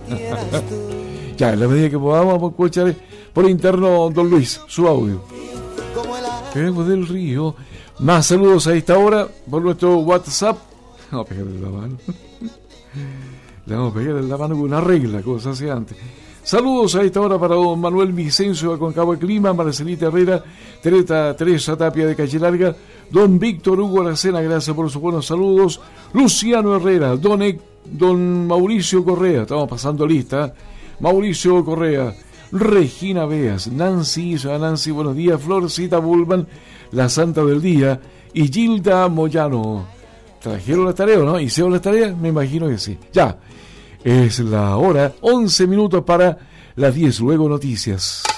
Ya, en la medida que podamos, vamos a escuchar por interno don Luis, su audio. Queremos del río. Más saludos a esta hora por nuestro WhatsApp. Vamos a pegarle en la mano. Le vamos a pegar en la mano con una regla, como se hacía antes. Saludos a esta hora para don Manuel Vicencio de Aconcagua Clima, Marcelita Herrera, Teresa Tapia de Calle Larga, don Víctor Hugo Aracena, gracias por sus buenos saludos, Luciano Herrera, don Mauricio Correa, estamos pasando lista, Mauricio Correa, Regina Beas, Nancy, buenos días, Florcita Bulban, la Santa del Día, y Gilda Moyano. ¿Trajeron las tareas, no? ¿Hicieron las tareas? Me imagino que sí. Ya. Es la hora, 11 minutos para las 10, luego noticias.